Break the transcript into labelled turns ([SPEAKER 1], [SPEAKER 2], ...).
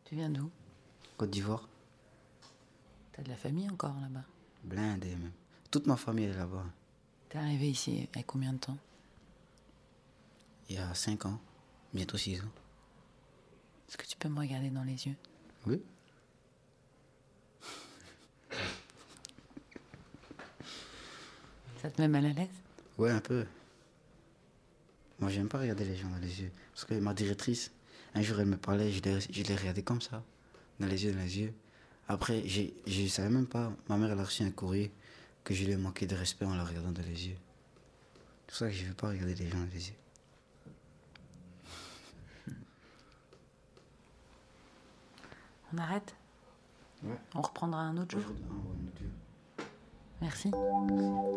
[SPEAKER 1] Tu viens d'où?
[SPEAKER 2] Côte d'Ivoire.
[SPEAKER 1] T'as de la famille encore là-bas?
[SPEAKER 2] Blindé même. Toute ma famille est là-bas.
[SPEAKER 1] T'es arrivé ici il y a combien de temps?
[SPEAKER 2] Il y a 5 ans, bientôt 6 ans.
[SPEAKER 1] Est-ce que tu peux me regarder dans les yeux?
[SPEAKER 2] Oui.
[SPEAKER 1] Ça te met mal à l'aise?
[SPEAKER 2] Ouais, un peu. Moi, j'aime pas regarder les gens dans les yeux. Parce que ma directrice, un jour, elle me parlait, je l'ai regardé comme ça, dans les yeux. Après, je savais même pas, ma mère, elle a reçu un courrier que je lui ai manqué de respect en la regardant dans les yeux. C'est pour ça que je veux pas regarder les gens dans les yeux.
[SPEAKER 1] On arrête?
[SPEAKER 2] Ouais.
[SPEAKER 1] On reprendra un autre jour?
[SPEAKER 2] Un autre jour.
[SPEAKER 1] Merci.